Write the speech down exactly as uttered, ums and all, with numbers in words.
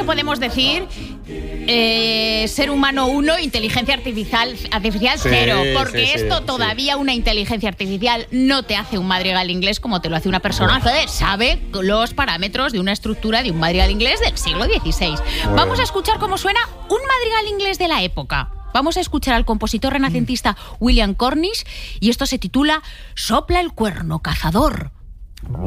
podemos decir eh, ser humano uno, inteligencia artificial, artificial Sí, cero, porque sí, sí, esto sí. todavía una inteligencia artificial no te hace un madrigal inglés como te lo hace una persona que sabe los parámetros de una estructura de un madrigal inglés del siglo dieciséis. Bueno. Vamos a escuchar cómo suena un madrigal inglés de la época. Vamos a escuchar al compositor renacentista William Cornish y esto se titula Sopla el cuerno cazador.